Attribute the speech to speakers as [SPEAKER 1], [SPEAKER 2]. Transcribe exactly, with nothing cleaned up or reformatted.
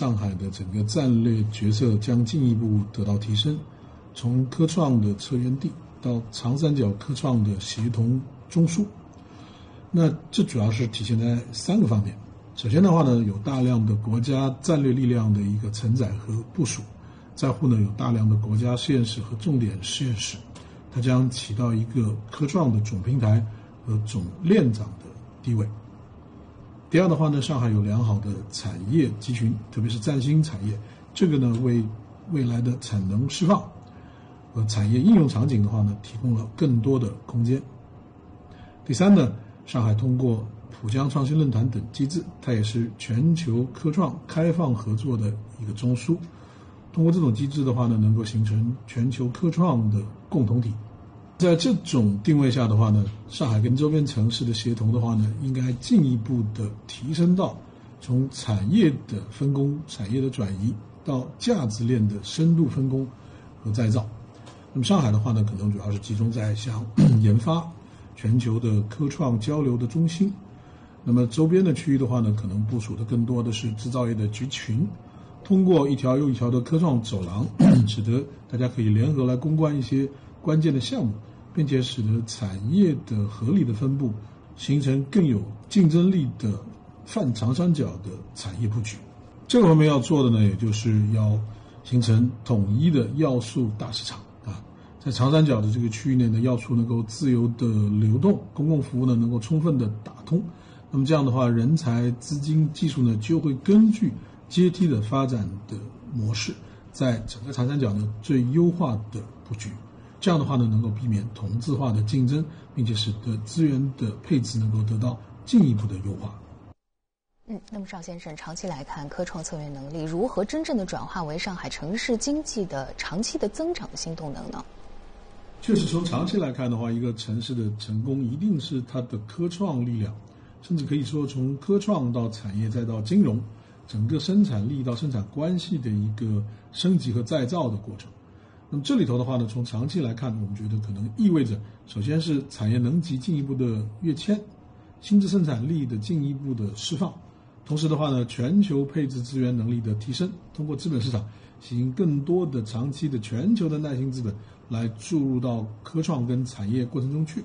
[SPEAKER 1] 上海的整个战略角色将进一步得到提升，从科创的策源地到长三角科创的协同中枢。那这主要是体现在三个方面。首先的话呢，有大量的国家战略力量的一个承载和部署，在乎呢有大量的国家实验室和重点实验室，它将起到一个科创的总平台和总链长的地位。第二的话呢，上海有良好的产业集群，特别是占星产业，这个呢为未来的产能释放和产业应用场景的话呢，提供了更多的空间。第三呢，上海通过浦江创新论坛等机制，它也是全球科创开放合作的一个中枢。通过这种机制的话呢，能够形成全球科创的共同体。在这种定位下的话呢，上海跟周边城市的协同的话呢，应该进一步的提升到从产业的分工、产业的转移到价值链的深度分工和再造。那么上海的话呢，可能主要是集中在像研发、全球的科创交流的中心。那么周边的区域的话呢，可能部署的更多的是制造业的集群，通过一条又一条的科创走廊，使得大家可以联合来攻关一些关键的项目，并且使得产业的合理的分布，形成更有竞争力的泛长三角的产业布局。这个方面要做的呢，也就是要形成统一的要素大市场啊，在长三角的这个区域内的要素能够自由的流动，公共服务呢能够充分的打通。那么这样的话，人才、资金、技术呢就会根据阶梯的发展的模式，在整个长三角呢最优化的布局。这样的话呢，能够避免同质化的竞争，并且使得资源的配置能够得到进一步的优化。
[SPEAKER 2] 嗯，那么赵先生，长期来看，科创策源能力如何真正的转化为上海城市经济的长期的增长的新动能呢？
[SPEAKER 1] 确实，从长期来看的话，一个城市的成功一定是它的科创力量，甚至可以说从科创到产业再到金融，整个生产力到生产关系的一个升级和再造的过程。那么这里头的话呢，从长期来看，我们觉得可能意味着，首先是产业能级进一步的跃迁，新质生产力的进一步的释放，同时的话呢，全球配置资源能力的提升，通过资本市场吸引更多的长期的全球的耐心资本来注入到科创跟产业过程中去。